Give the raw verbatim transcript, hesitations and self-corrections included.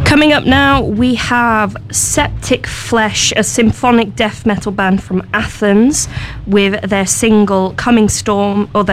Coming up now, we have Septic Flesh, a symphonic death metal band from Athens, with their single Coming Storm, or their